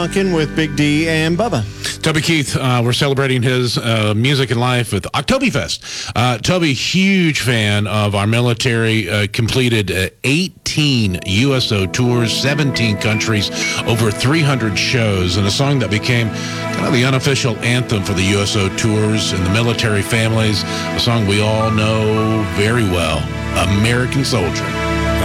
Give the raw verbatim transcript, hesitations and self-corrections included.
Duncan with Big D and Bubba. Toby Keith, uh, we're celebrating his uh, music and life with Oktoberfest. Uh, Toby, huge fan of our military, uh, completed uh, eighteen U S O tours, seventeen countries, over three hundred shows, and a song that became kind of the unofficial anthem for the U S O tours and the military families, a song we all know very well, American Soldier.